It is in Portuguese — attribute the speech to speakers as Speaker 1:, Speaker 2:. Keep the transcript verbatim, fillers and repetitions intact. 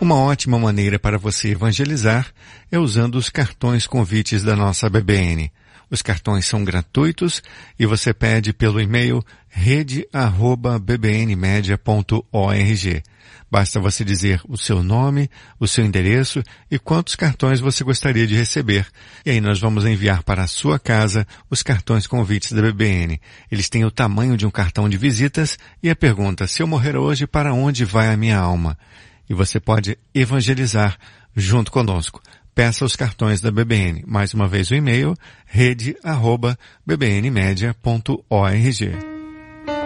Speaker 1: Uma ótima maneira para você evangelizar é usando os cartões convites da nossa B B N. Os cartões são gratuitos e você pede pelo e-mail rede arroba b b n media ponto org. Basta você dizer o seu nome, o seu endereço e quantos cartões você gostaria de receber. E aí nós vamos enviar para a sua casa os cartões convites da B B N. Eles têm o tamanho de um cartão de visitas e a pergunta: se eu morrer hoje, para onde vai a minha alma? E você pode evangelizar junto conosco. Peça os cartões da B B N. Mais uma vez o e-mail, rede arroba b b n media ponto org.